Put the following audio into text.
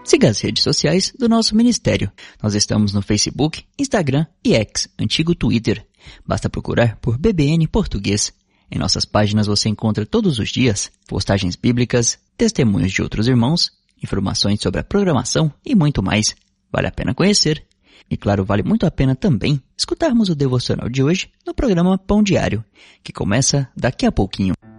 Siga as redes sociais do nosso ministério. Nós estamos no Facebook, Instagram e X, antigo Twitter. Basta procurar por BBN Português. Em nossas páginas você encontra todos os dias postagens bíblicas, testemunhos de outros irmãos, informações sobre a programação e muito mais. Vale a pena conhecer. E claro, vale muito a pena também escutarmos o devocional de hoje no programa Pão Diário, que começa daqui a pouquinho.